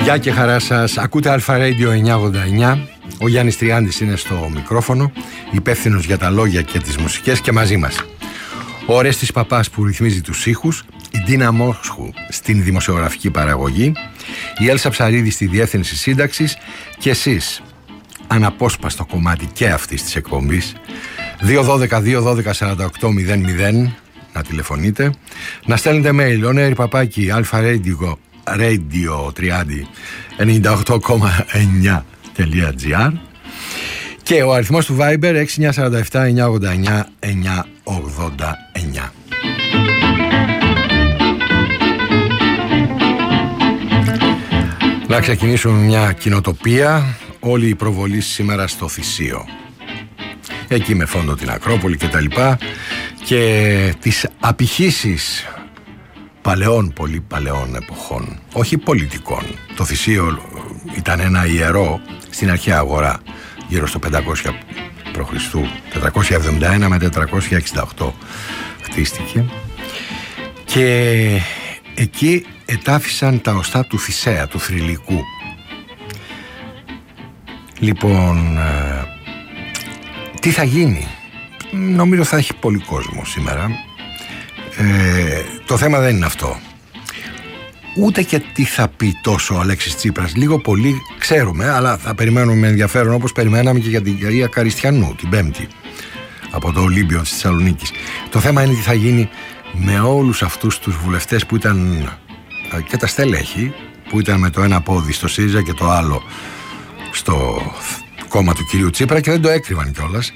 Γεια και χαρά σας. Ακούτε Αλφα Radio 989. Ο Γιάννης Τριάντης είναι στο μικρόφωνο, υπεύθυνος για τα λόγια και τις μουσικές, και μαζί μας ο Ορέστης Παπάς που ρυθμίζει τους ήχους, η Ντίνα Μόσχου στην δημοσιογραφική παραγωγή, η Έλσα Ψαρίδη στη διεύθυνση σύνταξης, και εσείς, αναπόσπαστο κομμάτι και αυτής της εκπομπής, 212-212-4800, να τηλεφωνείτε, να στέλνετε mail, oneripapaki-radio98,9.gr, και ο αριθμός του Viber 6947-989-989. Να ξεκινήσουμε μια κοινοτοπία. Όλη η προβολή σήμερα στο Θησίο, εκεί με φόντο την Ακρόπολη και τα λοιπά, και τις απηχήσεις παλαιών, πολύ παλαιών εποχών, όχι πολιτικών. Το Θησίο ήταν ένα ιερό στην αρχαία αγορά, γύρω στο 500 π.Χ. 471 με 468 χτίστηκε, και εκεί ετάφησαν τα οστά του Θησέα, του θρυλικού. Λοιπόν, τι θα γίνει? Νομίζω θα έχει πολύ κόσμο σήμερα. Το θέμα δεν είναι αυτό. Ούτε και τι θα πει τόσο ο Αλέξης Τσίπρας. Λίγο πολύ ξέρουμε, αλλά θα περιμένουμε με ενδιαφέρον, όπως περιμέναμε και για την κυρία Καριστιανού την Πέμπτη από το Ολύμπιο της Θεσσαλονίκης. Το θέμα είναι τι θα γίνει με όλους αυτούς τους βουλευτές που ήταν, και τα στελέχη που ήταν με το ένα πόδι στο ΣΥΡΙΖΑ και το άλλο στο κόμμα του κυρίου Τσίπρα, και δεν το έκρυβαν κιόλας.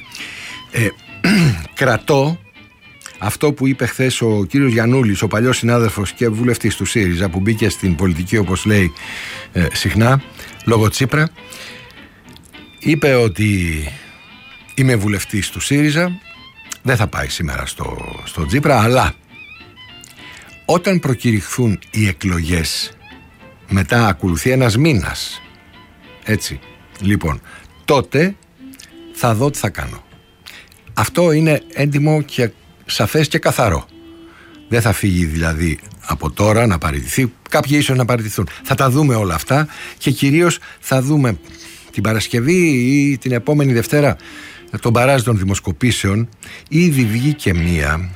Κρατώ αυτό που είπε χθες ο κύριος Γιαννούλης, ο παλιός συνάδελφος και βουλευτής του ΣΥΡΙΖΑ, που μπήκε στην πολιτική, όπως λέει συχνά, λόγω Τσίπρα. Είπε ότι είμαι βουλευτής του ΣΥΡΙΖΑ, δεν θα πάει σήμερα στο Τσίπρα, αλλά όταν προκηρυχθούν οι εκλογές, μετά ακολουθεί ένας μήνας, έτσι, λοιπόν, τότε θα δω τι θα κάνω. Αυτό είναι έντιμο και σαφές και καθαρό. Δεν θα φύγει δηλαδή από τώρα να παραιτηθεί. Κάποιοι ίσως να παραιτηθούν. Θα τα δούμε όλα αυτά, και κυρίως θα δούμε την Παρασκευή ή την επόμενη Δευτέρα τον μπαράζ των δημοσκοπήσεων. Ήδη βγήκε μία,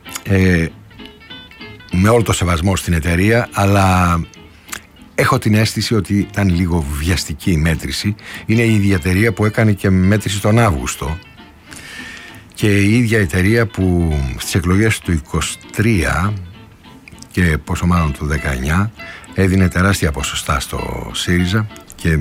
με όλο το σεβασμό στην εταιρεία, αλλά έχω την αίσθηση ότι ήταν λίγο βιαστική η μέτρηση. Είναι η ίδια εταιρεία που έκανε και μέτρηση τον Αύγουστο, και η ίδια εταιρεία που στις εκλογές του 23 και πόσο μάλλον του 19 έδινε τεράστια ποσοστά στο ΣΥΡΙΖΑ, και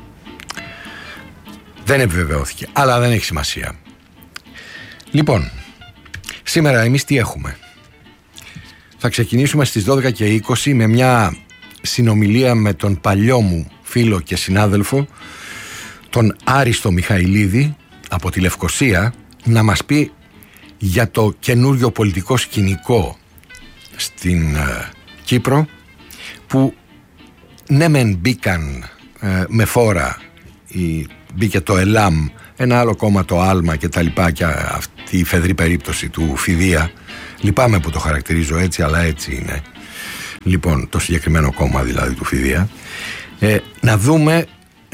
δεν επιβεβαιώθηκε, αλλά δεν έχει σημασία. Λοιπόν, σήμερα εμείς τι έχουμε? Θα ξεκινήσουμε στις 12:20 με μια συνομιλία με τον παλιό μου φίλο και συνάδελφο, τον Άριστο Μιχαηλίδη από τη Λευκοσία, να μας πει για το καινούριο πολιτικό σκηνικό στην Κύπρο, που ναι μεν μπήκαν με φόρα, μπήκε το ΕΛΑΜ, ένα άλλο κόμμα το ΑΛΜΑ και τα λοιπά, και αυτή η φεδρή περίπτωση του Φιδία. Λυπάμαι που το χαρακτηρίζω έτσι, αλλά έτσι είναι. Λοιπόν, το συγκεκριμένο κόμμα δηλαδή του Φιδία. Να δούμε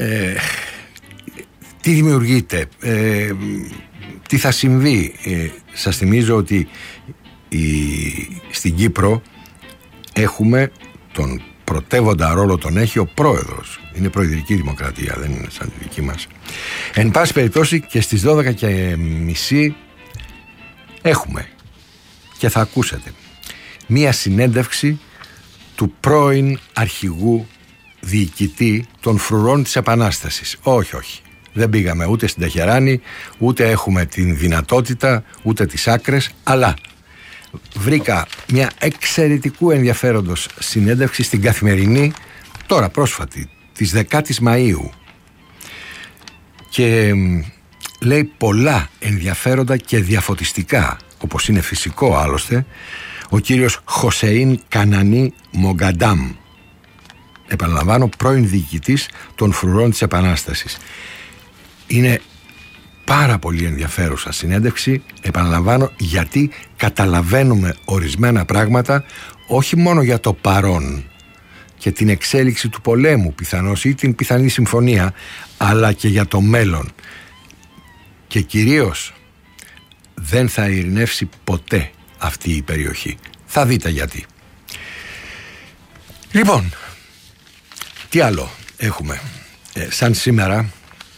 τι δημιουργείται, τι θα συμβεί. Σας θυμίζω ότι στην Κύπρο έχουμε τον πρωτεύοντα ρόλο, τον έχει ο πρόεδρος. Είναι προεδρική δημοκρατία, δεν είναι σαν τη δική μας. Εν πάση περιπτώσει, και στις 12:30 έχουμε, και θα ακούσετε, μία συνέντευξη του πρώην αρχηγού διοικητή των φρουρών της Επανάστασης. Όχι. Δεν πήγαμε ούτε στην Τεχεράνη, ούτε έχουμε την δυνατότητα, ούτε τις άκρες, αλλά βρήκα μια εξαιρετικού ενδιαφέροντος συνέντευξη στην Καθημερινή, τώρα πρόσφατη, της 10ης Μαΐου, και λέει πολλά ενδιαφέροντα και διαφωτιστικά, όπως είναι φυσικό άλλωστε, ο κύριος Χωσεΐν Κανανή Μογκαντάμ, επαναλαμβάνω, πρώην διοικητής των φρουρών της Επανάστασης. Είναι πάρα πολύ ενδιαφέρουσα συνέντευξη, επαναλαμβάνω, γιατί καταλαβαίνουμε ορισμένα πράγματα, όχι μόνο για το παρόν, και την εξέλιξη του πολέμου πιθανώς ή την πιθανή συμφωνία, αλλά και για το μέλλον. Και κυρίως δεν θα ειρηνεύσει ποτέ αυτή η περιοχή. Θα δείτε γιατί. Λοιπόν, τι άλλο έχουμε? Σαν σήμερα,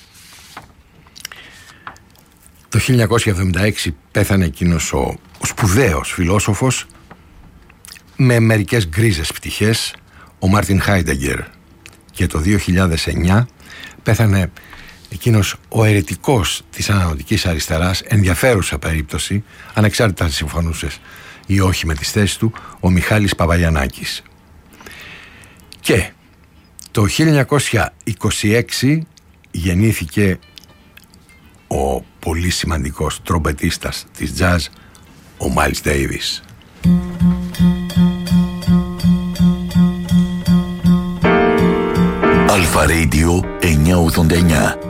το 1976 πέθανε εκείνος ο σπουδαίος φιλόσοφος με μερικές γκρίζες πτυχές, ο Μάρτιν Χάιντεγκερ. Και το 2009 πέθανε εκείνος ο αιρετικός της αναδοτικής αριστεράς, ενδιαφέρουσα περίπτωση, ανεξάρτητα αν συμφωνούσες ή όχι με τις θέσεις του, ο Μιχάλης Παπαγιαννάκης. Και το 1926 γεννήθηκε ο πολύ σημαντικός τρομπετίστας της jazz, ο Μάιλς Ντέιβις. Αλφα Radio 989.